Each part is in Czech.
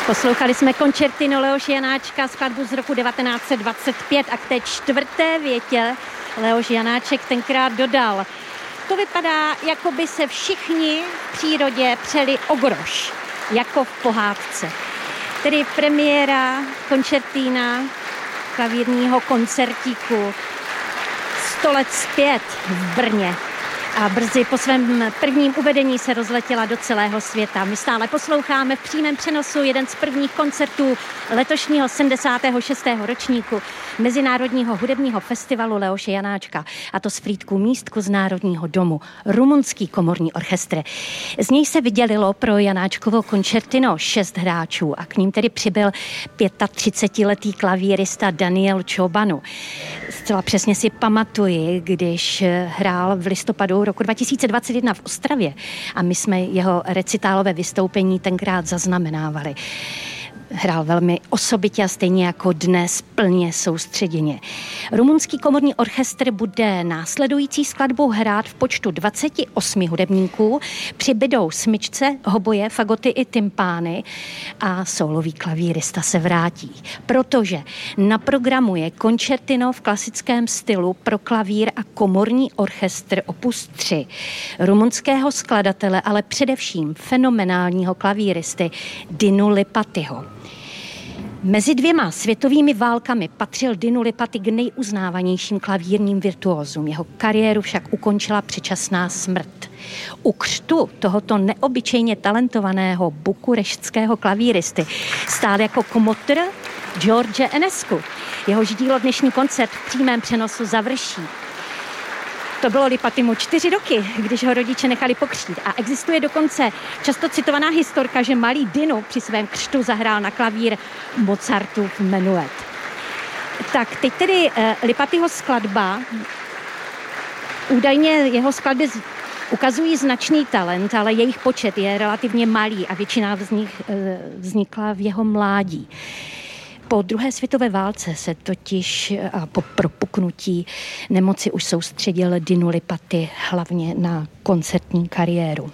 Poslouchali jsme koncertino Leoše Janáčka, skladbu z roku 1925 a k té čtvrté větě Leoš Janáček tenkrát dodal: to vypadá, jako by se všichni v přírodě přeli o groš, jako v pohádce. Tedy premiéra koncertína klavírního koncertíku 100 let zpět v Brně. A brzy po svém prvním uvedení se rozletěla do celého světa. My stále posloucháme v přímém přenosu jeden z prvních koncertů letošního 76. ročníku Mezinárodního hudebního festivalu Leoše Janáčka. A to z Frýdku Místku z Národního domu. Rumunský komorní orchestr. Z něj se vydělilo pro Janáčkovo koncertino 6 hráčů a k ním tedy přibyl 35letý klavírista Daniel Ciobanu. Zcela přesně si pamatuji, když hrál v listopadu roku 2021 v Ostravě a my jsme jeho recitálové vystoupení tenkrát zaznamenávali. Hrál velmi osobitě a stejně jako dnes plně soustředěně. Rumunský komorní orchestr bude následující skladbu hrát v počtu 28 hudebníků. Přibydou smyčce, hoboje, fagoty i tympány a sólový klavírista se vrátí. Protože na programu je koncertino v klasickém stylu pro klavír a komorní orchestr opus 3 rumunského skladatele, ale především fenomenálního klavíristy Dinu Lipatyho. Mezi 2 světovými válkami patřil Dinu Lipaty k nejuznávanějším klavírním virtuózům. Jeho kariéru však ukončila předčasná smrt. U křtu tohoto neobyčejně talentovaného bukureštského klavíristy stál jako komotr George Enescu. Jehož dílo dnešní koncert v přímém přenosu završí. To bylo Lipatymu 4 roky, když ho rodiče nechali pokřtít. A existuje dokonce často citovaná historka, že malý Dinu při svém křtu zahrál na klavír Mozartův menuet. Tak teď tedy Lipatyho skladba. Údajně jeho skladby ukazují značný talent, ale jejich počet je relativně malý a většina z nich vznikla v jeho mládí. Po druhé světové válce se totiž a po propuknutí nemoci už soustředil Dinu Lipaty hlavně na koncertní kariéru.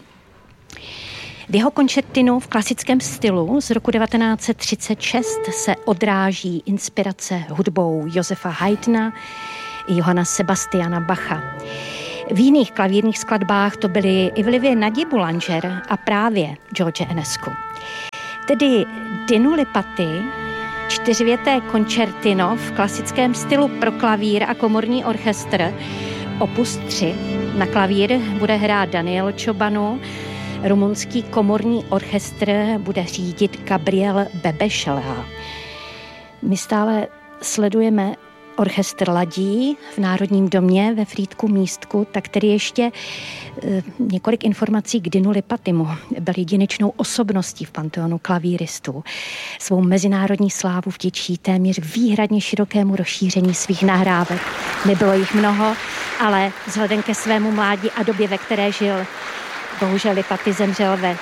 V jeho koncertinu v klasickém stylu z roku 1936 se odráží inspirace hudbou Josefa Haydna i Johanna Sebastiana Bacha. V jiných klavírních skladbách to byly i vlivy Nadji Boulanger a právě George Enescu. Tedy Dinu Lipaty 4věté koncertino v klasickém stylu pro klavír a komorní orchestr opus 3. Na klavír bude hrát Daniel Ciobanu, rumunský komorní orchestr bude řídit Gabriel Bebešela. My stále sledujeme orchestr ladí v Národním domě ve Frýdku Místku, tak tedy ještě několik informací k Dinu Lipatymu. Byl jedinečnou osobností v panteonu klavíristů. Svou mezinárodní slávu vděčí téměř výhradně širokému rozšíření svých nahrávek. Nebylo jich mnoho, ale vzhledem ke svému mládí a době, ve které žil, bohužel Lipaty zemřel ve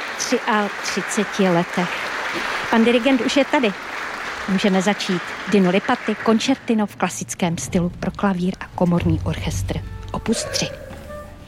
33 letech. Pan dirigent už je tady. Můžeme začít. Dinu Lipaty, koncertino v klasickém stylu pro klavír a komorní orchestr opus 3.